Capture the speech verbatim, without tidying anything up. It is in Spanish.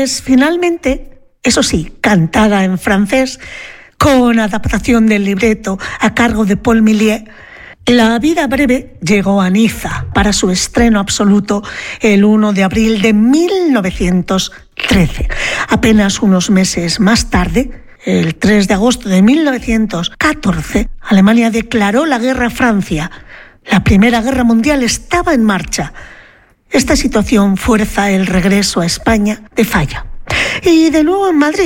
Pues finalmente, eso sí, cantada en francés, con adaptación del libreto a cargo de Paul Méliès, La vida breve llegó a Niza para su estreno absoluto el primero de abril de mil novecientos trece. Apenas unos meses más tarde, el tres de agosto de mil novecientos catorce, Alemania declaró la guerra a Francia. La Primera Guerra Mundial estaba en marcha. Esta situación fuerza el regreso a España de Falla. Y de nuevo en Madrid.